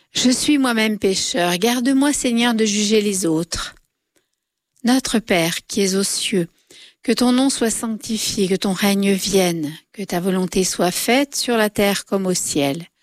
Je suis moi-même pécheur, garde-moi Seigneur de juger les autres. Notre Père qui es aux cieux, que ton nom soit sanctifié, que ton règne vienne, que ta volonté soit faite sur la terre comme au ciel.